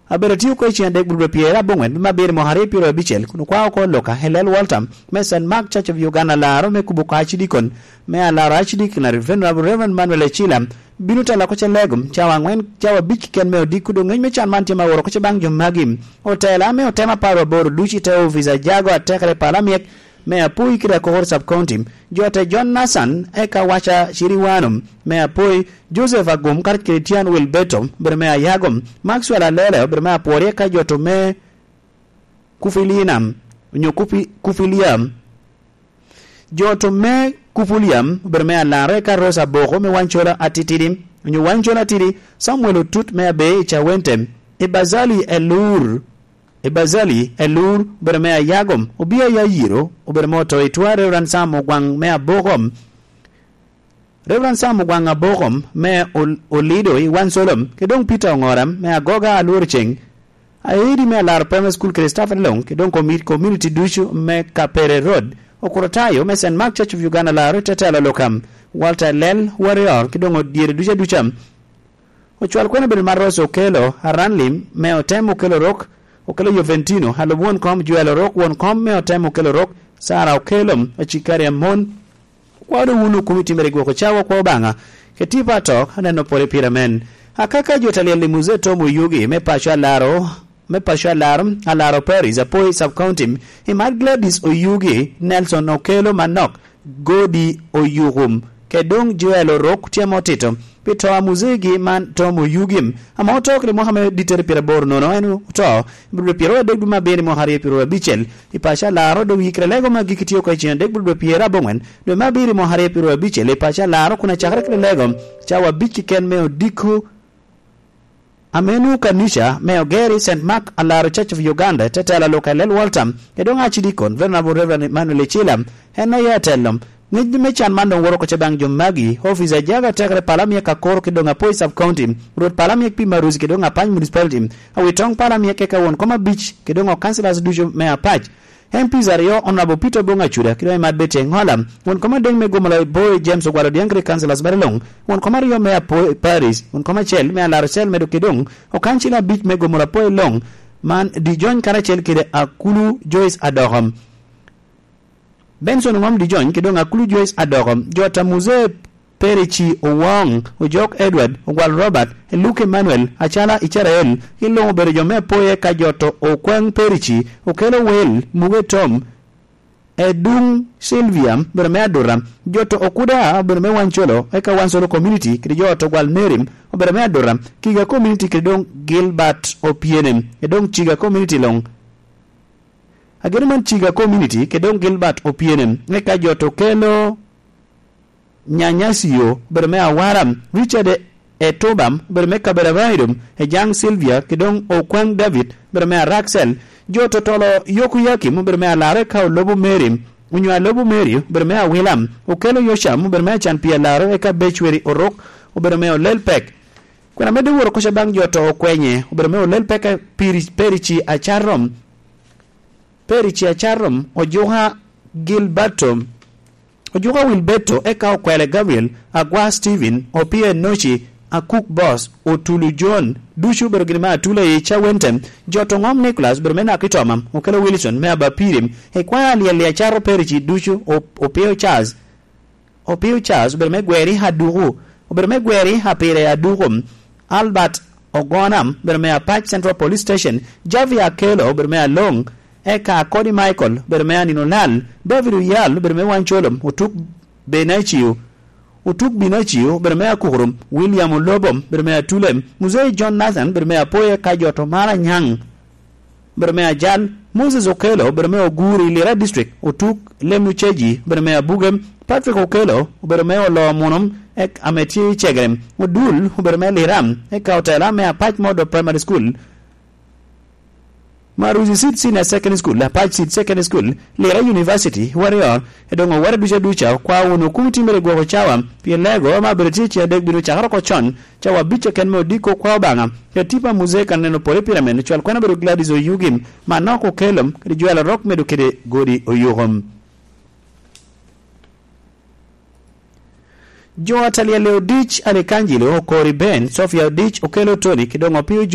abere tiu ko chien dek budwe piera bongwen mabere mohare piro bichel kuno kwa ko loka Helel Waltam St. Mark Church of Uganda laro me kubuka achidikon me alaro achidik na Reverend Manuel Echila binuta la koche legum chawa ngwen chawa bich ken me odikudo ngeny me chan man tima woro koche bang jomagim hotela me otema paro boro duchi te ofisa jago atekre palamiek me apui kida kohor sub county jote John Nassan eka wacha shiriwanum me apui Joseph Agum kar Christian Wilbeto berme ayagom Maxwell Alele berme apore ka joto me kufilinam nyokupi kufiliam joto me kufuliam berme alare ka Rosa Boko me wanchola atitidim nyo wanchola tiri Samuel Tut me abe chawentem Ibazali elur berme ayagom obia ya yiro obermoto itware ransamo gwang me abogom Reverend Sam gwang abogom me olido I wansolom kedong Peter Ngoram me agoga alurcheng aidi me lar primary school Christopher Long kedong community dushu me Kapere Road okorotayo me St. Mark Church of Uganda la retetala lokam Walter Lel warrior kedong odiere ducham ochwal kwene bil maros okelo haranlim me otem okelo rock okelo Juventino halo won kom juelo rock won kom me otem okelo rock Sara okelom achikari amon kwado unu kumiti merego chawa kwa banga ketipa tok haneno pore piramen akaka jotalia limuze tomu yugi me pasha laro alaro Paris apoi sub county Imad Gladys Oyugi Nelson Okelo Manok Godi Oyugum kedong juelo rock tiamo tito pito muzigi man tomu yugim amoto kle Mohamed diter pira bor no enu to bru piro de duma beri mohari piro bichel ipasha laro do yikre lego magikitio ko chien de bru pira bongen do mabiri mohari piro bichel ipasha laro kuna chakre kle lego chawa bichi ken meo diku amenu kanisha meo geri St. Mark alaro Church of Uganda tetala local Helel Waltam kedong achidikon Venerable Reverend Manuel Echila hena yatelom Niji mechan mando woro ko chebang jomagi officer jaga tekre palamia ka koro kidonga poi sub county road palamia pi maruzi kidonga pan municipality awitong palamia keka won koma beach kidonga councilors dujo me apach MP Zario honorable Peter Bonga Chuda kidonga madbete ngolam won koma deng me gomola boy James Ogwalo diangre councilors barilong won koma rio me apoi Paris won koma chel me alar sel me do kidong o kanchila beach me gomola poi long man di join karachel kide akulu Joyce Adoham Benson ngom di join kedong akulu Joyce Adorom jota muze Perichi Owong Ojok Edward Ogwal Robert Luke Emmanuel Achala Icharael Ilongo berejome poye ka joto Okwang Perichi Okelo Wel Muge Tom Edung Sylvia berme adoram joto okuda berme wancholo eka wansolo community kidi joto gwal nerim berme adoram kiga community kidong Gilbert Opienem edong chiga community long Agreement chiga community kedong Gilbert Opienem neka joto kelo nyanyasio berme awaram Richard Etobam berme kaberavairum ejang Sylvia kedong Okwang David berme Raxel joto tolo yoku yakim berme alare ka lobu merim unywa lobu meri berme William okelo yosham berme chan pia laro eka bechweri orok berme olelpek kuna medu woro kosha bang joto okwenye berme olelpek perichi acharom ojuha Gilberto ojuha Wilbeto eka okwele Gabriel agwa Steven opie Nochi akuk boss otulu John dushu bergima atule chawentem joto ngom Nicholas bermena kitomam okelo Wilson me abapirim ekwa ali acharo perichi dushu opio Charles berme gweri haduru berme gweri hapire adurum Albert Ogonam berme apach Central Police Station Javia Kelo berme long eka Cody Michael berme ninolal David Uyal berme wancholom utuk binachiu berme akurum William Lobom berme tulem Muzei John Nathan berme apoye kajoto mara nyang berme ajal Moses Okelo berme oguri Lira District utuk Lemucheji berme abugem Patrick Okelo berme olomonum ek ameti chegrem udul berme Liram eka otela me apach modo primary school Maruzi Seed Senior Secondary School, La Pach Seed Secondary School, Lera University, Warrior, edongo wara ducha kwa uno kumiti mere gwa chawa, pia lego ma beretichi ya degbiru chakara kwa chon, chawa bicha kenmo diko kwa banga, ketipa muze kaneno pole piramen, chwal kwa naberu Gladys Oyugim, manoko kelom, kedi juala rock medu kede Godi Oyugom. Jo atalia leo ditch ale kanjilo, Kori Ben, Sofia ditch okelo Tony, kidongo piu